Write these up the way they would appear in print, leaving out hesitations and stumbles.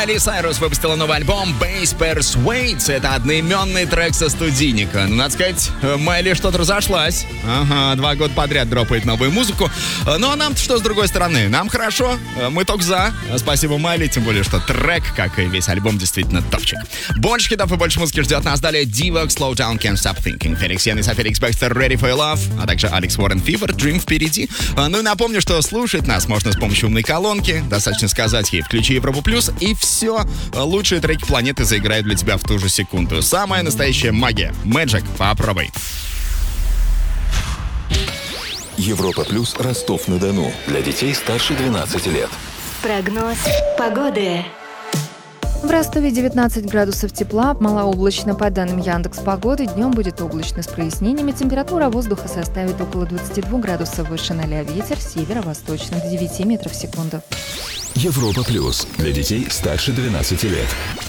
Майли Сайрус выпустила новый альбом Bass Persuades. Это одноименный трек со студийника. Ну, надо сказать, Майли что-то разошлась. Ага, 2 года подряд дропает новую музыку. Ну, а нам-то что с другой стороны? Нам хорошо, мы только за. Спасибо Майли, тем более, что трек, как и весь альбом, действительно топчик. Больше хитов и больше музыки ждет нас далее Divox, Slow Down, Can't Stop Thinking, Феликс Янис, Феликс Бекстер, Ready for Your Love, а также Алекс Уоррен, Fever, Dream впереди. Ну и напомню, что слушать нас можно с помощью умной колонки. Достаточно сказать ей «Включи Европу Плюс», и все. Лучшие треки планеты заиграют для тебя в ту же секунду. Самая настоящая магия. Magic. Попробуй. Европа Плюс, Ростов-на-Дону. Для детей старше 12 лет. Прогноз погоды. В Ростове 19 градусов тепла, малооблачно. По данным Яндекс.Погоды, днем будет облачно с прояснениями. Температура воздуха составит около 22 градусов выше 0. Ветер северо-восточный до 9 метров в секунду. Европа Плюс. Для детей старше 12 лет.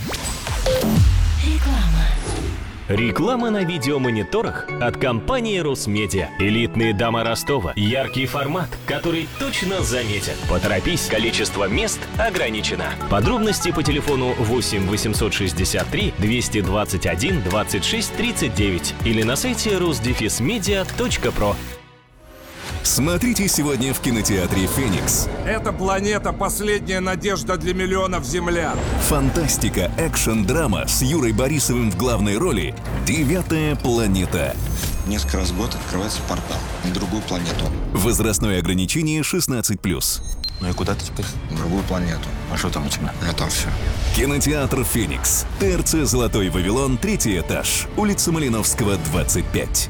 Реклама на видеомониторах от компании Росмедиа. Элитные дома Ростова. Яркий формат, который точно заметят. Поторопись, количество мест ограничено. Подробности по телефону 8 863 221 26 39 или на сайте rosdefismedia.pro. Смотрите сегодня в кинотеатре «Феникс». Эта планета – последняя надежда для миллионов землян. Фантастика, экшн-драма с Юрой Борисовым в главной роли «Девятая планета». Несколько раз в год открывается портал на другую планету. Возрастное ограничение 16+. Ну и куда ты теперь? На другую планету. А что там у тебя? У меня там все. Кинотеатр «Феникс». ТРЦ «Золотой Вавилон», 3-й этаж. Улица Малиновского, 25.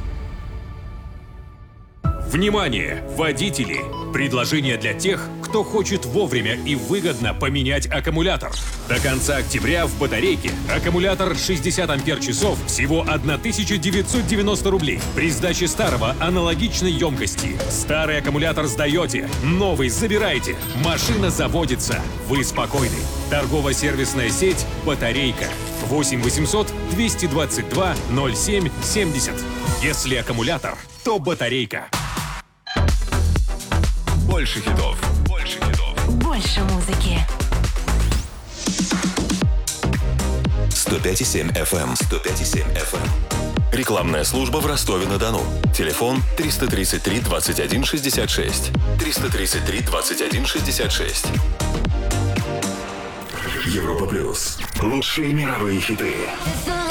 Внимание, водители! Предложение для тех, кто хочет вовремя и выгодно поменять аккумулятор. До конца октября в батарейке аккумулятор 60 ампер-часов всего 1990 рублей. При сдаче старого аналогичной емкости. Старый аккумулятор сдаете, новый забираете. Машина заводится. Вы спокойны. Торгово-сервисная сеть «Батарейка». 8 800 222 07 70. Если аккумулятор, то батарейка. Больше хитов. Больше хитов. Больше музыки. 105,7 FM. 105,7 FM. Рекламная служба в Ростове-на-Дону. Телефон 333 21 66. 333 21 66. Европа Плюс. Лучшие мировые хиты.